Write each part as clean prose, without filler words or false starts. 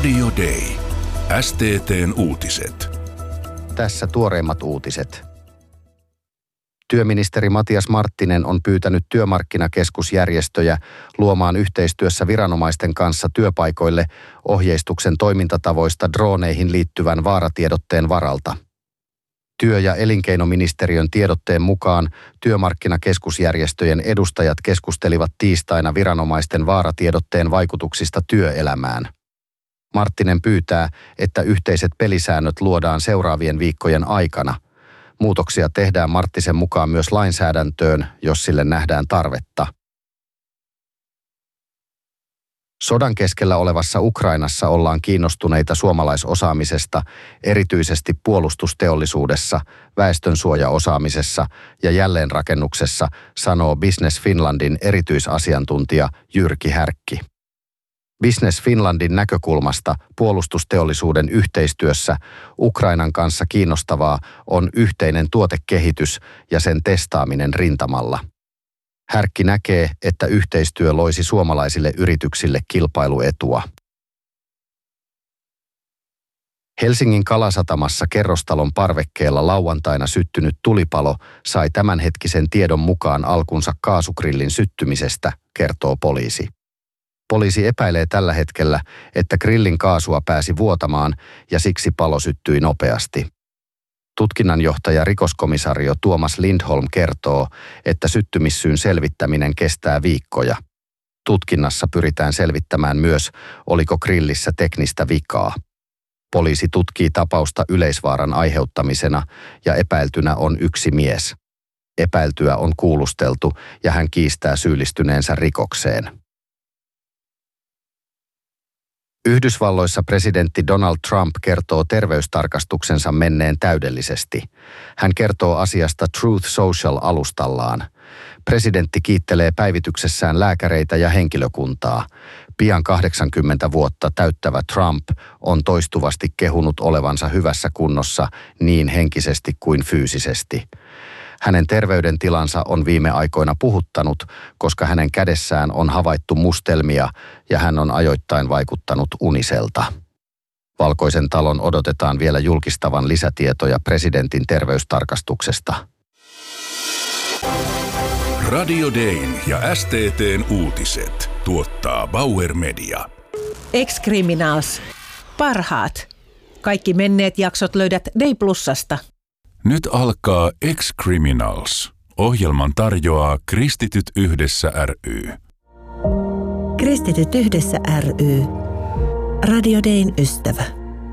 Radio Day. STT:n uutiset. Tässä tuoreimmat uutiset. Työministeri Matias Marttinen on pyytänyt työmarkkinakeskusjärjestöjä luomaan yhteistyössä viranomaisten kanssa työpaikoille ohjeistuksen toimintatavoista drooneihin liittyvän vaaratiedotteen varalta. Työ- ja elinkeinoministeriön tiedotteen mukaan työmarkkinakeskusjärjestöjen edustajat keskustelivat tiistaina viranomaisten vaaratiedotteen vaikutuksista työelämään. Marttinen pyytää, että yhteiset pelisäännöt luodaan seuraavien viikkojen aikana. Muutoksia tehdään Marttisen mukaan myös lainsäädäntöön, jos sille nähdään tarvetta. Sodan keskellä olevassa Ukrainassa ollaan kiinnostuneita suomalaisosaamisesta, erityisesti puolustusteollisuudessa, väestönsuojaosaamisessa ja jälleenrakennuksessa, sanoo Business Finlandin erityisasiantuntija Jyrki Härkki. Business Finlandin näkökulmasta puolustusteollisuuden yhteistyössä Ukrainan kanssa kiinnostavaa on yhteinen tuotekehitys ja sen testaaminen rintamalla. Härkki näkee, että yhteistyö loisi suomalaisille yrityksille kilpailuetua. Helsingin Kalasatamassa kerrostalon parvekkeella lauantaina syttynyt tulipalo sai tämänhetkisen tiedon mukaan alkunsa kaasugrillin syttymisestä, kertoo poliisi. Poliisi epäilee tällä hetkellä, että grillin kaasua pääsi vuotamaan ja siksi palo syttyi nopeasti. Tutkinnanjohtaja rikoskomisario Tuomas Lindholm kertoo, että syttymissyyn selvittäminen kestää viikkoja. Tutkinnassa pyritään selvittämään myös, oliko grillissä teknistä vikaa. Poliisi tutkii tapausta yleisvaaran aiheuttamisena ja epäiltynä on yksi mies. Epäiltyä on kuulusteltu ja hän kiistää syyllistyneensä rikokseen. Yhdysvalloissa presidentti Donald Trump kertoo terveystarkastuksensa menneen täydellisesti. Hän kertoo asiasta Truth Social-alustallaan. Presidentti kiittelee päivityksessään lääkäreitä ja henkilökuntaa. Pian 80 vuotta täyttävä Trump on toistuvasti kehunut olevansa hyvässä kunnossa niin henkisesti kuin fyysisesti. Hänen terveydentilansa on viime aikoina puhuttanut, koska hänen kädessään on havaittu mustelmia ja hän on ajoittain vaikuttanut uniselta. Valkoisen talon odotetaan vielä julkistavan lisätietoja presidentin terveystarkastuksesta. Radio Dayn ja STT:n uutiset tuottaa Bauer Media. Ex-Criminals. Parhaat. Kaikki menneet jaksot löydät Day Plusasta. Nyt alkaa Ex-Criminals. Ohjelman tarjoaa Kristityt Yhdessä ry. Kristityt Yhdessä ry. Radio Dayn ystävä.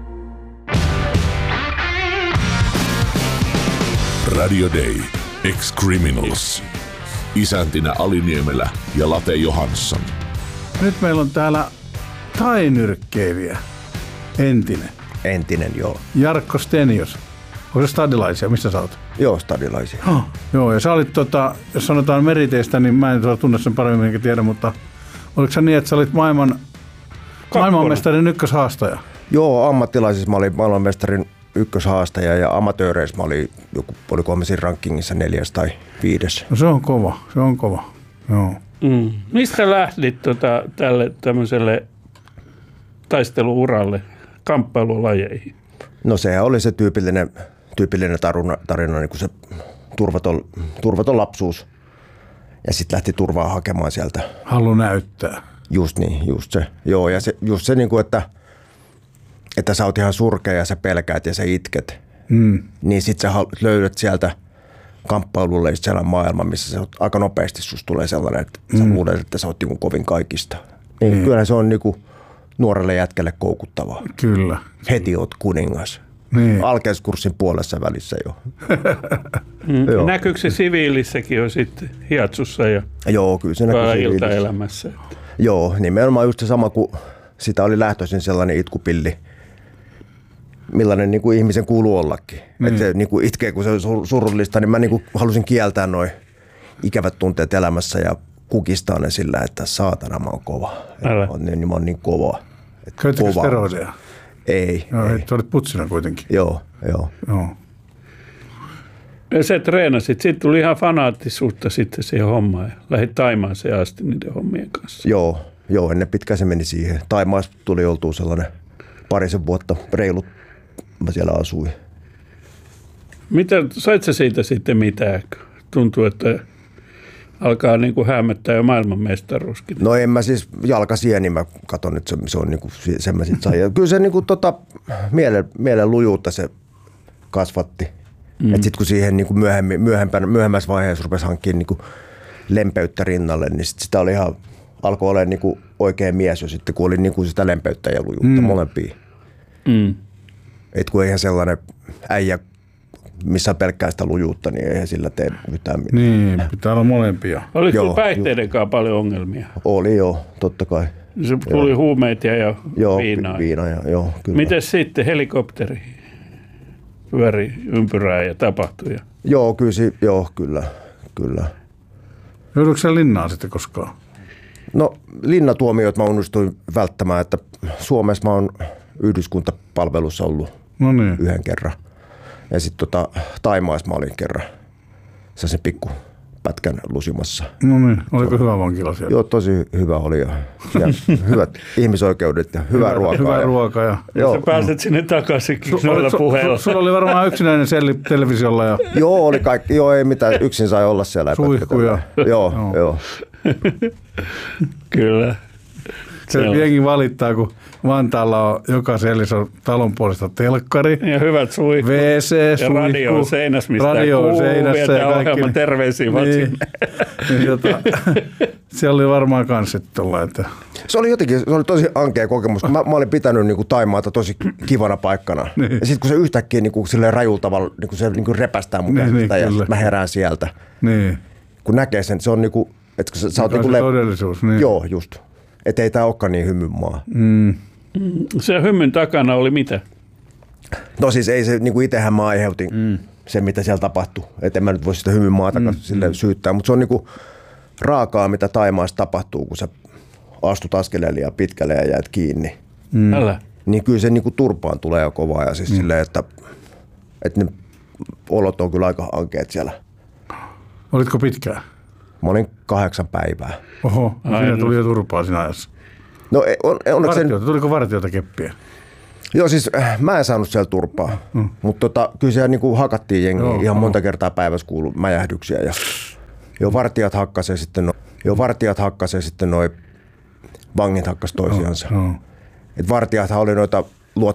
Radio Day. Ex-Criminals. Isäntinä Ali Niemelä ja Late Johansson. Nyt meillä on täällä tainyrkkeilijä. Entinen, joo. Jarkko Stenius. Onko se stadilaisia? Mistä sä oot? Joo, stadilaisia. Joo, ja sä olit, jos sanotaan meriteistä, niin mä en tunne sen paremmin enkä tiedä, mutta oliko se niin, että sä olit maailmanmestarin ykköshaastaja? Joo, ammattilaisissa mä olin maailmanmestarin ykköshaastaja ja amatööreissä mä olin joku Polycomesin rankingissa 4. tai 5. No se on kova, joo. Mistä lähdit tälle tämmöiselle taisteluuralle, kamppailulajeihin? No sehän oli se tyypillinen tarina, niin kuin se turvaton lapsuus. Ja sitten lähti turvaa hakemaan sieltä. Halu näyttää. Just niin, just se. Joo, ja just se, niin kuin, että sä oot ihan surkea ja sä pelkäät ja sä itket. Niin sit sä löydät sieltä kamppailulle sellainen maailma, missä se aika nopeasti susta tulee sellainen, että sä luulet, että sä oot niin kuin kovin kaikista. Niin kyllähän se on niin kuin nuorelle jätkelle koukuttavaa. Kyllä. Heti oot kuningas. Niin. Alkeiskurssin puolessa välissä jo. Näkyykö se siviilissäkin jo sitten hiatsussa ja joo, kyllä se näkyy iltaelämässä? Joo, nimenomaan just se sama kuin sitä oli lähtöisin sellainen itkupilli, millainen niin kuin ihmisen kuuluu ollakin. Että se niin kuin itkee, kun se on surullista, niin mä niin kuin halusin kieltää nuo ikävät tunteet elämässä ja kukistaa ne sillä, että saatana mä oon kova. Mä oon niin kova. Käyttäkö steroideja? Ei. No, ei. Olet putsina kuitenkin. Joo. Ja sä treenasit, sitten tuli ihan fanaattisuutta sitten siihen hommaan ja lähdit Taimaaseen asti niiden hommien kanssa. Joo, ennen pitkään se meni siihen. Taimaassa tuli oltua sellainen parisen vuotta reilut mä siellä asuin. Sait sä siitä sitten mitään? Tuntuu, että alkaa niin kuin hämmättää jo maailmanmestaruuskin. No en mä siis jalkasieni, mä katson, että se on niin kuin, sen mä sit sain. Ja kyllä se niin kuin, mielen lujuutta se kasvatti. Että sitten kun siihen niin kuin myöhemmässä vaiheessa rupesi hankkimaan niin kuin lempeyttä rinnalle, niin sitä oli alkoi olemaan niin kuin oikea mies jo sitten, kun oli niin kuin sitä lempeyttä ja lujuutta molempia. Että kun eihän sellainen äijä, missä on pelkkää sitä lujuutta, niin eihän sillä tee mitään mitään. Niin, pitää olla molempia. Oliko sulla päihteidenkaan paljon ongelmia? Oli joo, totta kai. Se tuli huumeita ja viinaa. Joo, kyllä. Miten sitten helikopteri pyöri ympyrää ja tapahtui? Joo, kyllä. Joudutko sä linnaan sitten koskaan? No linnatuomioit mä onnistuin välttämään, että Suomessa mä oon yhdyskuntapalvelussa ollut yhden kerran. Ja sitten Taimaassa mä olin kerran se pikku pätkän lusimassa. No niin, oliko hyvä vankila siellä? Joo, tosi hyvä oli ja hyvät ihmisoikeudet ja hyvää ruokaa. Hyvää ruokaa. Ja sä pääset sinne takaisinkin noilla puheilla. Sulla oli varmaan yksinäinen selli televisiolla. Ja Joo, oli kaikki. Joo, ei mitään. Yksin sai olla siellä. Suihkuja. Joo. Kyllä. Se jengi valittaa, kun Vantaalla on joka sellissä on talon puolesta telkkari. Ja hyvät suihkut. WC, ja radio on seinässä, mistä kuuluu. Ja ohjelman terveisiä vaan sinne. Siellä oli varmaan kans sitten että se oli tosi ankea kokemus. Mä olin pitänyt niin kuin Taimaata tosi kivana paikkana. Niin. Ja sitten kun se yhtäkkiä niin kuin silleen rajulla tavalla, niin kuin se niin kuin repästää mun käsistä ja mä herään sieltä. Niin. Kun näkee sen, se on niin kuin, että sä oot niin kuin todellisuus. Niin. Joo, just. Että ei tää olekaan niin hymyn maa. Se hymyn takana oli mitä? No siis ei se, niin kuin itsehän mä aiheutin sen, mitä siellä tapahtui. Että en mä nyt voi sitä hymyn maata silleen syyttää. Mutta se on niin kuin raakaa, mitä Taimaassa tapahtuu, kun sä astut askeleen liian pitkälle ja jäät kiinni. Niin kyllä se niin kuin turpaan tulee jo kovaa. Ja siis silleen, että ne olot on kyllä aika ankeet siellä. Olitko pitkään? Mä olin 8 päivää. Oho, siinä tuli jo turpaa siinä ajassa. No onneksi tuliko vartijoita keppiä? Joo, siis mä en saanut siellä turpaa, mutta kyllä siellä niinku hakattiin jengiä ihan monta kertaa päivässä kuului mäjähdyksiä. Ja vartijat hakkasee sitten noi vangit hakkas toisiansa. Et vartijathan oli noita